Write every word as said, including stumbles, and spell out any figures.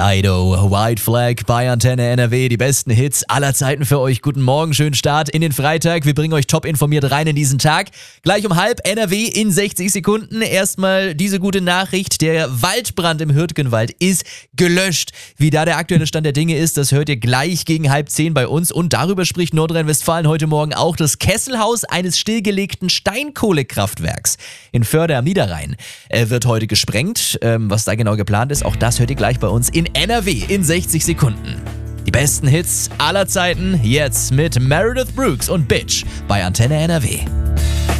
Dido, White Flag bei Antenne N R W, die besten Hits aller Zeiten für euch. Guten Morgen, schönen Start in den Freitag. Wir bringen euch top informiert rein in diesen Tag. Gleich um halb N R W in sechzig Sekunden. Erstmal diese gute Nachricht, der Waldbrand im Hürtgenwald ist gelöscht. Wie da der aktuelle Stand der Dinge ist, das hört ihr gleich gegen halb zehn bei uns. Und darüber spricht Nordrhein-Westfalen heute Morgen auch. Das Kesselhaus eines stillgelegten Steinkohlekraftwerks in Förde am Niederrhein äh, wird heute gesprengt. Ähm, was da genau geplant ist, auch das hört ihr gleich bei uns in N R W in sechzig Sekunden. Die besten Hits aller Zeiten jetzt mit Meredith Brooks und Bitch bei Antenne N R W.